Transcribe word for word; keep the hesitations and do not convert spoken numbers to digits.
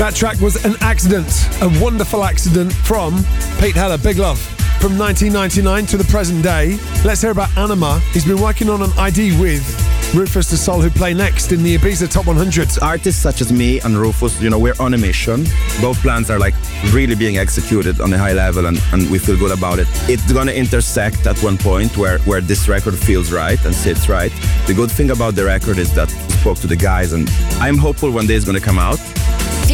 That track was An Accident, a wonderful accident from Pete Heller. Big love. From nineteen ninety-nine to the present day. Let's hear about Anima. He's been working on an I D with Rufus Du Sol, who play next in the Ibiza Top one hundred. Artists such as me and Rufus, you know, we're on a mission. Both plans are like really being executed on a high level, and, and we feel good about it. It's gonna intersect at one point where, where this record feels right and sits right. The good thing about the record is that I spoke to the guys, and I'm hopeful one day it's gonna come out.